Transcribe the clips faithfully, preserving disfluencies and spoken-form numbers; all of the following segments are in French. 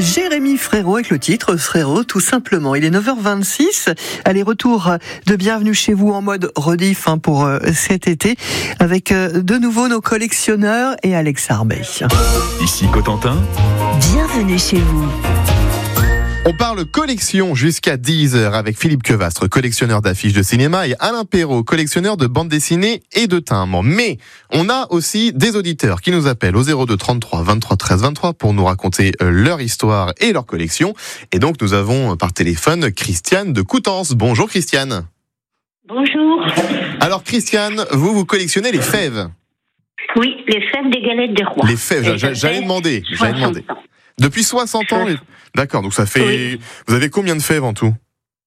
Jérémy Frérot avec le titre Frérot tout simplement. Il est neuf heures vingt-six. Allez, retour de Bienvenue chez vous en mode rediff hein, pour euh, cet été avec euh, de nouveau nos collectionneurs et Alex Arbet. Ici Cotentin. Bienvenue chez vous. On parle collection jusqu'à dix heures avec Philippe Quevastre, collectionneur d'affiches de cinéma, et Alain Perrault, collectionneur de bandes dessinées et de timbres. Mais on a aussi des auditeurs qui nous appellent au zéro deux trente-trois vingt-trois treize vingt-trois pour nous raconter leur histoire et leur collection. Et donc nous avons par téléphone Christiane de Coutances. Bonjour Christiane. Bonjour. Alors Christiane, vous, vous collectionnez les fèves. Oui, les fèves des galettes des rois. Les fèves, j'allais, j'allais demander. J'allais demander. Ans. Depuis soixante ans les... D'accord, donc ça fait... Oui. Vous avez combien de fèves en tout ?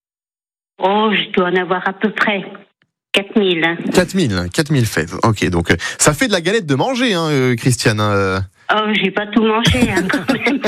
Oh, je dois en avoir à peu près quatre mille. quatre mille, quatre mille fèves. Ok, donc ça fait de la galette de manger, hein, euh, Christiane. Euh... Oh, j'ai pas tout mangé, hein, quand même.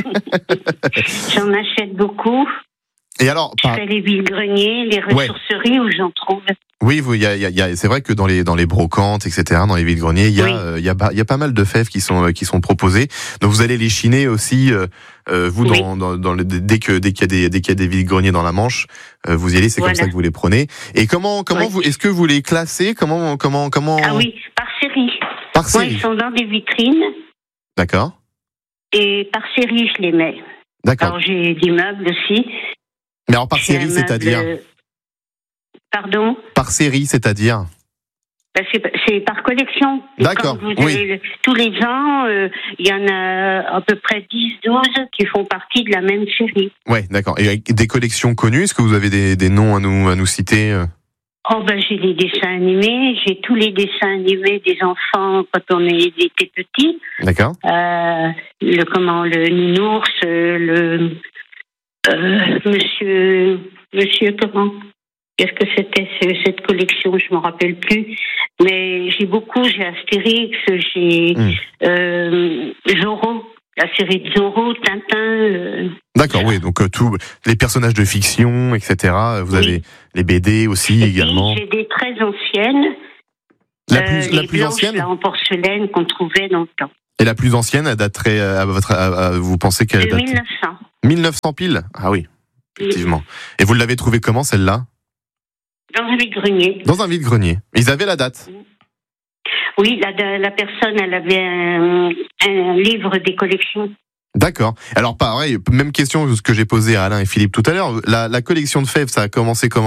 J'en achète beaucoup. Et alors, je par... fais les vide-greniers, les ressourceries ouais. où j'en trouve. Oui, vous, y a, y a, y a, c'est vrai que dans les dans les brocantes, et cetera, dans les vide-greniers, il y a il oui. euh, y a il y a pas mal de fèves qui sont qui sont proposées. Donc vous allez les chiner aussi, euh, vous oui. dans, dans dans le, dès que dès qu'il y a des dès qu'il y a des vide-greniers dans la Manche, euh, vous y allez, c'est voilà. comme ça que vous les prenez. Et comment comment oui. vous est-ce que vous les classez ? Comment comment comment Ah oui, par série. Par série. Moi, ils sont dans des vitrines. D'accord. Et par série, je les mets. D'accord. Alors j'ai des meubles aussi. Mais alors par j'ai série, c'est-à-dire meuble... Pardon ? Par série, c'est-à-dire ? Ben c'est, c'est par collection. D'accord, vous avez, oui. Tous les ans, il euh, y en a à peu près dix douze qui font partie de la même série. Oui, d'accord. Et des collections connues, est-ce que vous avez des, des noms à nous, à nous citer ? Oh ben j'ai les dessins animés, j'ai tous les dessins animés des enfants quand on était petits. D'accord. Euh, le comment, le nounours, le euh, monsieur, monsieur comment ? Qu'est-ce que c'était cette collection ? Je ne me rappelle plus. Mais j'ai beaucoup, j'ai Astérix, j'ai mmh. euh, Zorro, la série de Zorro, Tintin. Euh... D'accord, oui, donc euh, tous les personnages de fiction, et cetera. Vous oui. avez les B D aussi et également. J'ai des très anciennes. La plus, euh, la les plus blanches, ancienne là, en porcelaine qu'on trouvait dans le temps. Et la plus ancienne, elle daterait à votre, à, à, vous pensez qu'elle date ? mille neuf cents. mille neuf cents pile ? Ah oui, effectivement. Oui. Et vous l'avez trouvée comment, celle-là ? Dans un vide-grenier. Dans un vide-grenier. Ils avaient la date ? Oui, la, la personne, elle avait un, un livre des collections. D'accord. Alors pareil, même question que ce que j'ai posé à Alain et Philippe tout à l'heure. La, la collection de fèves, ça a commencé comment ?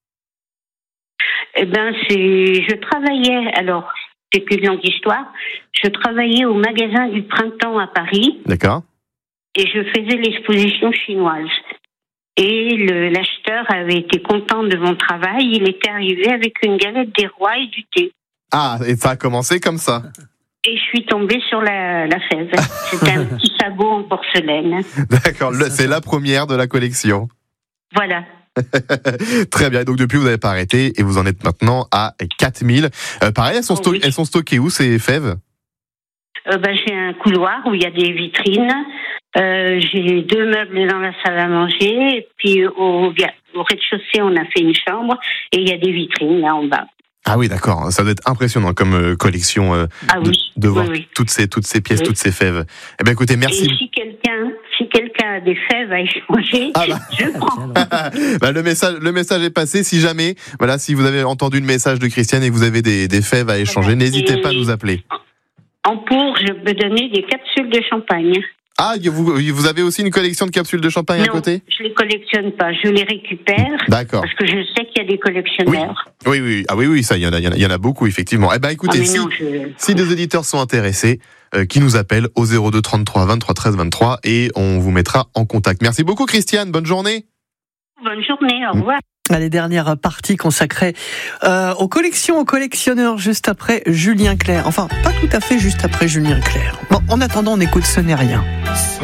Eh ben, c'est, je travaillais, alors, c'est une longue histoire, je travaillais au magasin du Printemps à Paris. D'accord. Et je faisais l'exposition chinoise. Et le, l'acheteur avait été content de mon travail. Il était arrivé avec une galette des rois et du thé. Ah, et ça a commencé comme ça. Et je suis tombée sur la, la fève. C'était un petit sabot en porcelaine. D'accord, le, c'est la première de la collection. Voilà. Très bien, donc depuis vous n'avez pas arrêté et vous en êtes maintenant à quatre mille. Euh, pareil, elles sont, sto- oh oui. elles sont stockées où ces fèves ? euh, ben, J'ai un couloir où il y a des vitrines. Euh, j'ai deux meubles dans la salle à manger, et puis au, au rez-de-chaussée, on a fait une chambre, et il y a des vitrines là en bas. Ah oui, d'accord. Ça doit être impressionnant comme euh, collection euh, ah oui. de, de voir oui, oui. toutes ces toutes ces pièces, oui. toutes ces fèves. Eh bien, écoutez, merci. Et si quelqu'un, si quelqu'un a des fèves à échanger, ah bah. je prends. bah, le message, le message est passé. Si jamais, voilà, si vous avez entendu le message de Christiane et que vous avez des, des fèves à échanger, voilà. n'hésitez et pas à nous appeler. En pour, je peux donner des capsules de champagne. Ah, vous, vous avez aussi une collection de capsules de champagne non, à côté ? Je les collectionne pas, je les récupère. D'accord. Parce que je sais qu'il y a des collectionneurs. Oui, oui, oui. Ah oui, oui, ça, il y en a, il y en a beaucoup, effectivement. Eh ben, écoutez, ah, si, non, je... si des auditeurs sont intéressés, euh, qui nous appellent au zéro deux trente-trois vingt-trois treize vingt-trois et on vous mettra en contact. Merci beaucoup, Christiane. Bonne journée. Bonne journée. Au revoir. Les dernières parties consacrées euh, aux collections, aux collectionneurs, juste après Julien Clerc. Enfin, pas tout à fait juste après Julien Clerc. Bon, en attendant, on écoute Ce n'est rien.